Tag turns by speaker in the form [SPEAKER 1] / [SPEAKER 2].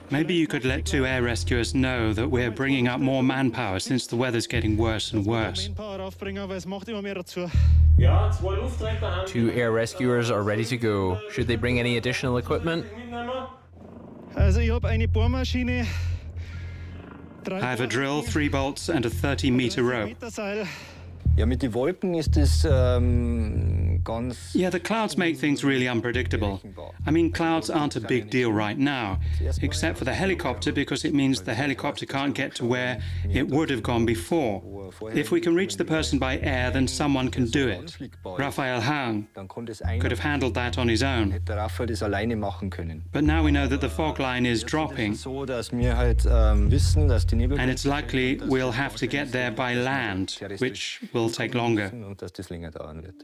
[SPEAKER 1] Maybe you could let 2 air rescuers know that we're bringing up more manpower since the weather's getting worse and worse.
[SPEAKER 2] 2 air rescuers are ready to go. Should they bring any additional equipment?
[SPEAKER 1] I have a drill, 3 bolts and a 30-meter rope.
[SPEAKER 3] Ja, mit den Wolken ist es ganz...
[SPEAKER 1] Yeah, the clouds make things really unpredictable. I mean, clouds aren't a big deal right now, except for the helicopter, because it means the helicopter can't get to where it would have gone before. If we can reach the person by air, then someone can do it. Raphael Hahn could have handled that on his own.
[SPEAKER 3] Hätte Raphael das alleine machen können.
[SPEAKER 1] But now we know that the fog line is dropping,
[SPEAKER 3] So, dass wir halt wissen, dass die Nebel...
[SPEAKER 1] and it's likely we'll have to get there by land, which will take longer.
[SPEAKER 3] Und dass das länger dauern wird.